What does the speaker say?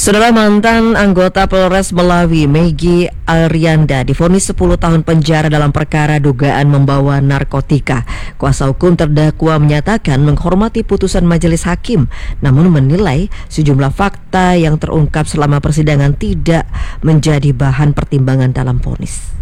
Saudara, mantan anggota Polres Melawi Megi Arianda divonis 10 tahun penjara dalam perkara dugaan membawa narkotika. Kuasa hukum terdakwa menyatakan menghormati putusan majelis hakim, namun menilai sejumlah fakta yang terungkap selama persidangan tidak menjadi bahan pertimbangan dalam vonis.